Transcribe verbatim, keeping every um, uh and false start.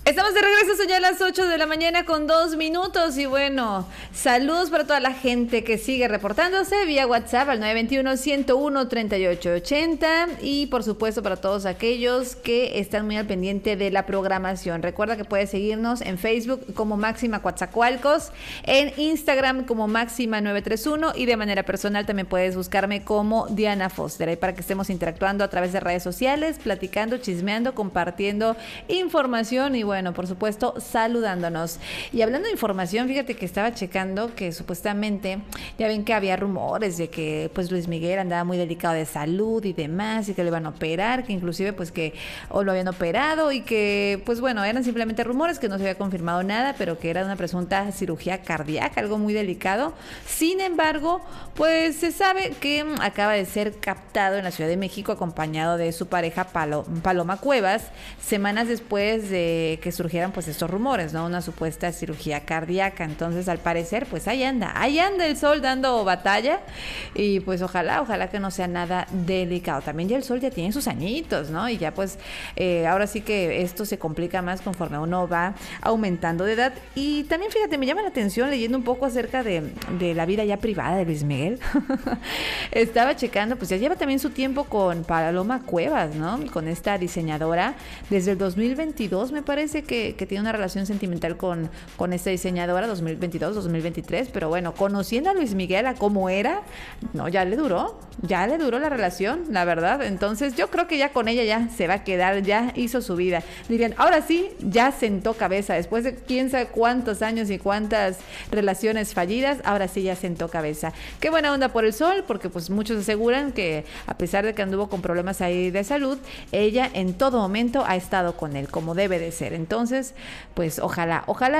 Estamos de regreso, son ya las ocho de la mañana con dos minutos y bueno, saludos para toda la gente que sigue reportándose vía WhatsApp al nueve dos uno, ciento uno, treinta y ocho ochenta y por supuesto para todos aquellos que están muy al pendiente de la programación. Recuerda que puedes seguirnos en Facebook como Máxima Coatzacoalcos, en Instagram como Máxima nueve tres uno y de manera personal también puedes buscarme como Diana Foster, ahí para que estemos interactuando a través de redes sociales, platicando, chismeando, compartiendo información y bueno, Bueno, por supuesto, saludándonos. Y hablando de información, fíjate que estaba checando que supuestamente, ya ven que había rumores de que pues Luis Miguel andaba muy delicado de salud y demás, y que le iban a operar, que inclusive pues que o lo habían operado y que pues bueno, eran simplemente rumores, que no se había confirmado nada, pero que era una presunta cirugía cardíaca, algo muy delicado. Sin embargo, pues se sabe que acaba de ser captado en la Ciudad de México acompañado de su pareja Palo, Paloma Cuevas, semanas después de que surgieran pues estos rumores, ¿no? Una supuesta cirugía cardíaca. Entonces, al parecer, pues ahí anda, ahí anda el Sol dando batalla y pues ojalá, ojalá que no sea nada delicado. También ya el Sol ya tiene sus añitos, ¿no? Y ya pues eh, ahora sí que esto se complica más conforme uno va aumentando de edad. Y también, fíjate, me llama la atención leyendo un poco acerca de, de la vida ya privada de Luis Miguel. Estaba checando, pues ya lleva también su tiempo con Paloma Cuevas, ¿no? Con esta diseñadora desde el dos mil veintidós, me parece Que, que tiene una relación sentimental con, con esta diseñadora, dos mil veintidós, dos mil veintitrés, pero bueno, conociendo a Luis Miguel a cómo era, no, ya le duró, ya le duró la relación, la verdad. Entonces yo creo que ya con ella ya se va a quedar, ya hizo su vida. Dirían, ahora sí, ya sentó cabeza, después de quién sabe cuántos años y cuántas relaciones fallidas, ahora sí ya sentó cabeza. Qué buena onda por el Sol, porque pues muchos aseguran que a pesar de que anduvo con problemas ahí de salud, ella en todo momento ha estado con él, como debe de ser. Entonces, pues ojalá, ojalá